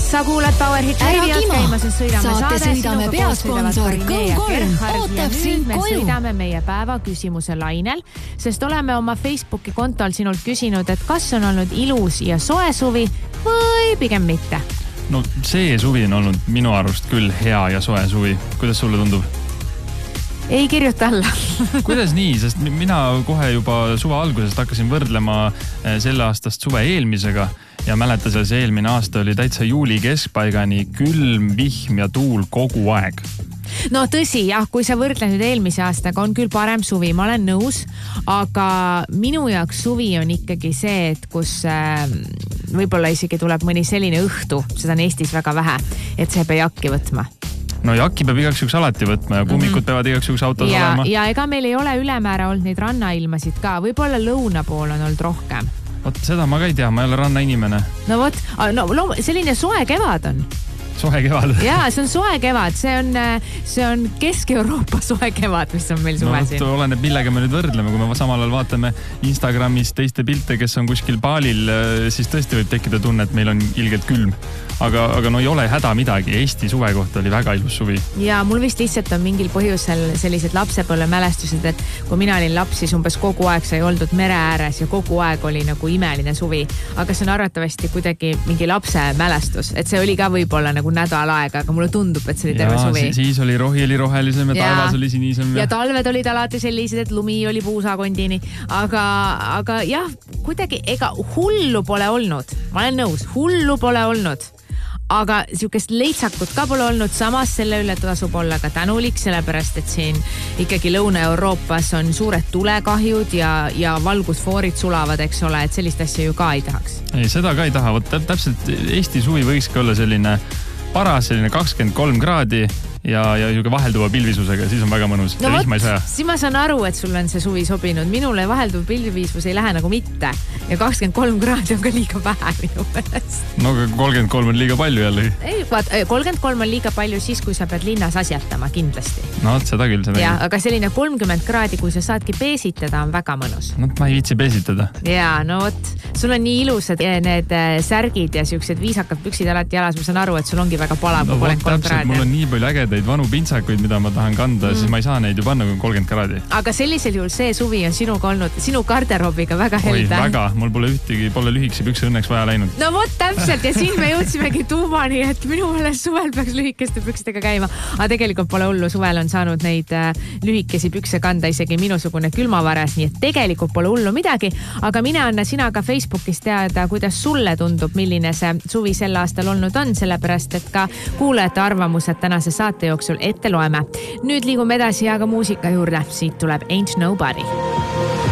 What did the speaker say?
Sa kuulad Powerhit Radiot, käimas on Sõidame saade. Sõidame peasponsor Go3 ootab sind me koju. sõidame meie päeva küsimuse lainel, sest oleme oma Facebooki kontol sinult küsinud, et kas on olnud ilus ja soe suvi või pigem mitte. No see suvi on olnud minu arust küll hea ja soe suvi. Kuidas sulle tundub? Ei kirjuta alla. Kuidas nii? Sest mina kohe juba suve algusest hakkasin võrdlema selle aastast suve eelmisega ja mäletan, see eelmine aasta oli täitsa juuli keskpaigani külm, vihm ja tuul kogu aeg. No tõsi, jah, kui sa võrdled nüüd eelmise aastaga, on küll parem suvi, ma olen nõus, aga minu jaoks suvi on ikkagi see, et kus võib-olla isegi tuleb mõni selline õhtu, seda on Eestis väga vähe, et see ei pea jakki võtma. No jakki peab igaks juhuks alati võtma ja kummikud peavad igaks juhuks autos olema. Ja ega meil ei ole ülemäära olnud neid rannailmasid ka, võib-olla lõuna pool on olnud rohkem. Vot seda ma ka ei tea, ma ei ole ranna inimene. No vot, selline soe kevad on. Soe kevad. Jaa, see on soe kevad, see on Kesk-Euroopa soe kevad, mis on meil suve siin. No oleneb, millega me nüüd võrdleme, kui me samal ajal vaatame Instagramis teiste pilte, kes on kuskil baalil, siis tõesti võib tekkida tunne, et meil on ilgelt külm. Aga no ei ole häda midagi. Eesti suve kohta oli väga ilus suvi. Ja mul vist lihtsalt on mingil põhjusel sellised lapsepõlve mälestused, et kui mina olin laps, siis umbes kogu aeg sai oldud mere ääres ja kogu aeg oli nagu imeline suvi. Aga see on arvatavasti kuidagi mingi lapse mälestus, et see oli ka võib-olla nagu nädal aega, aga mulle tundub, et see oli terve suvi. Siis oli rohi oli rohelisem ja taevas oli sinisem. Ja talved olid alati sellised, et lumi oli puusakondini. Aga jah, kuidagi ega hullu pole olnud. Ma olen nõus, hullu pole olnud. Aga siukest leitsakut ka pole olnud, samas selle üle tasub olla ka tänulik, sellepärast, et siin ikkagi Lõuna-Euroopas on suured tulekahjud ja valgusfoorid sulavad, eks ole, et sellist asja ju ka ei tahaks. Ei, seda ka ei taha. Täpselt Eesti suvi võikski olla selline paras, selline 23 kraadi ja siuke vahelduva pilvisusega, siis on väga mõnus. No vot, siis ma saan aru, et sul on see suvi sobinud. Minule vahelduv pilvisus ei lähe nagu mitte. Ja 23 kraadi on ka liiga vähe minu meelest. No 33 on liiga palju jällegi. Ei, 33 on liiga palju siis, kui sa pead linnas asjatama, kindlasti. No seda küll. Ja, aga selline 30 kraadi, kui sa saadki peesitada, on väga mõnus. No ma ei viitsi peesitada. Ja, no vot, sul on nii ilusad need särgid ja siuksed viisakad püksid alati jalas. Ma saan aru, et sul ongi väga palav 33 kraadi. Mul on nii palju ägedaid vanu pintsakuid, mida ma tahan kanda, siis ma ei saa neid ju panna, kui 30 kraadi. Aga sellisel juhul see suvi on sinuga olnud, sinu garderoobiga väga helde. Oi, väga. Mul pole lühikese pükse õnneks vaja läinud. No vot, täpselt. Ja siin me jõudsimegi tuumani, et minu meelest suvel peaks lühikeste pükstega käima. Aga tegelikult pole hullu, suvel on saanud neid lühikesi pükse kanda isegi minusugune külmavaras, nii et tegelikult pole hullu midagi. Aga mine anna sina ka Facebookis teada, kuidas sulle tundub, milline see suvi sel aastal olnud on, sellepärast, et ka kuulajate arvamused tänase saate jooksul ette loeme. Nüüd liigume edasi aga muusika juurde. Siit tuleb Ain't Nobody.